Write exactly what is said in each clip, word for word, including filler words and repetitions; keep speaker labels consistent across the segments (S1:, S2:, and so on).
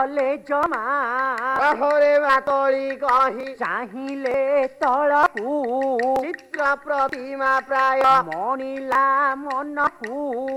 S1: ले जमा
S2: बाहरे बातली कही
S1: चाहिले तळकू
S2: चित्र प्रतिमा प्राय
S1: मणिला मनकू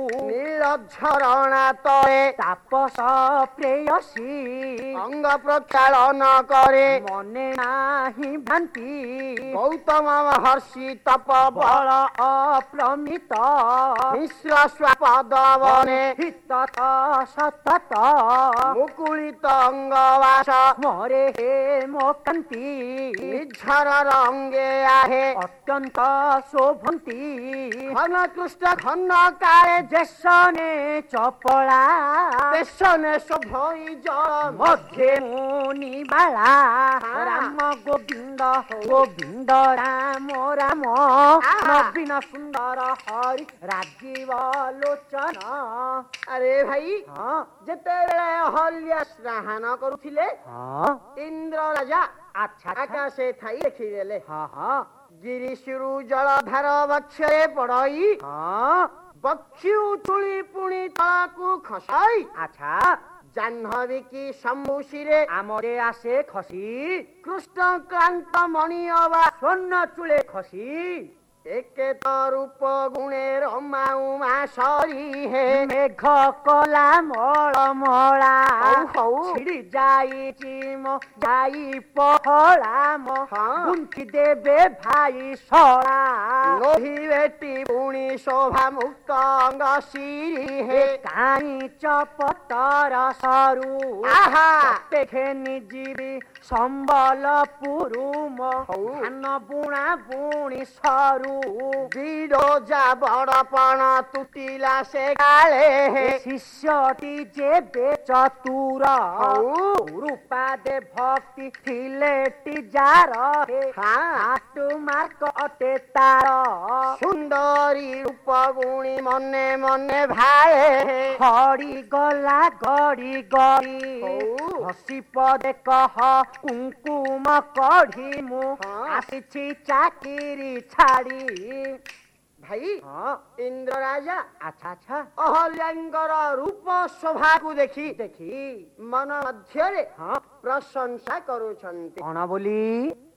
S2: नीलझरणा तले
S1: तापस प्रेयसी
S2: अंग प्रक्षालन करे
S1: मने नाही भ्रांति
S2: गौतम महर्षि तप
S1: बल अप्रमित
S2: मिश्र स्वापद बने
S1: हित सतत
S2: मुकुलित अंगवास
S1: मरे हे मोकंती
S2: निझर रंगे आहे
S1: अत्यंत शोभंती
S2: घन कृष्ण घन काळे
S1: जेसने चपला
S2: देशने शोभई जल
S1: मध्ये मुनि बाला राम गोविंद गोविंद राम राम नवीन सुंदर हरि राजीव लोचन।
S2: अरे भाई
S1: हाँ
S2: जेतेबेले अहल्या स्नान करुथिले
S1: हाँ
S2: इंद्र राजा
S1: अच्छा अच्छा
S2: आकाशे थाई देखिदेले
S1: हाँ हाँ
S2: गिरिशिरु जलधार वक्षरे पड़ई
S1: हाँ
S2: बक्षी उछुली पुणी तळाकु खसाई
S1: अच्छा
S2: जाह्नवी की शंभु शिरे
S1: आमरे आसे खसी
S2: कृष्ण क्रांत मणि अवा
S1: स्वर्ण चुले खसी
S2: एके त रूप गुणे रमा उमा सरी हे
S1: मेघ कला मळ मळा
S2: हौ हौ
S1: छिड़ी जाई म जाई पहला म
S2: हाँ।
S1: गुंथी देबे भाई सळा
S2: लोही बेटी पुणी शोभा मुक्त अंग सिरी हे
S1: काई चपतर सरू
S2: आहा
S1: देखे निजीबी संबलपुरु म
S2: हौ।
S1: धान बुणा बुणी सरू
S2: बिरोजा बड़पण तुटिला से गाले हे
S1: शिष्यटी जेबे चतुर
S2: हौ।
S1: रूपा दे भक्ति थिलेटी जार हे
S2: हाँ।
S1: हाटु मार्क अटे तार
S2: सुंदरी रूप गुणी मने मने भाए हे
S1: खड़ी गला गड़ी गड़ी
S2: हौ।
S1: हसी पदे कह कुंकुम कढ़ी मु
S2: हाँ।
S1: आसिछि चाकिरी छाड़ी
S2: भाई
S1: हाँ
S2: इंद्र राजा
S1: अच्छा अच्छा
S2: अहल्यांकर रूप शोभा को देखी
S1: देखी
S2: मन मध्यरे
S1: हाँ
S2: प्रशंसा करुछन्ति
S1: कौन बोली